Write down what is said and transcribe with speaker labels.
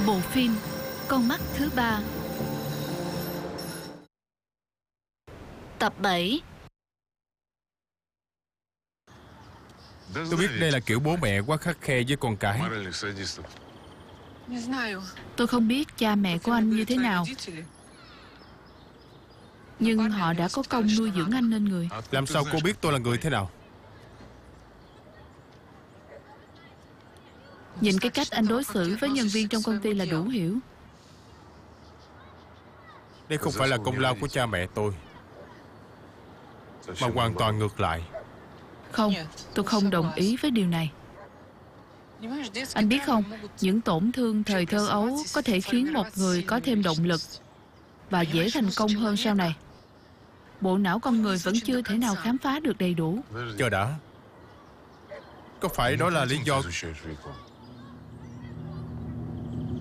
Speaker 1: Bộ phim Con mắt thứ ba, tập 7.
Speaker 2: Tôi biết đây là kiểu bố mẹ quá khắt khe với con cái.
Speaker 1: Tôi không biết cha mẹ của anh như thế nào, nhưng họ đã có công nuôi dưỡng anh nên người.
Speaker 2: Làm sao cô biết tôi là người thế nào?
Speaker 1: Nhìn cái cách anh đối xử với nhân viên trong công ty là đủ hiểu.
Speaker 2: Đây không phải là công lao của cha mẹ tôi, mà hoàn toàn ngược lại.
Speaker 1: Không, tôi không đồng ý với điều này. Anh biết không, những tổn thương thời thơ ấu có thể khiến một người có thêm động lực và dễ thành công hơn sau này. Bộ não con người vẫn chưa thể nào khám phá được đầy đủ.
Speaker 2: Chờ đã. Có phải đó là lý do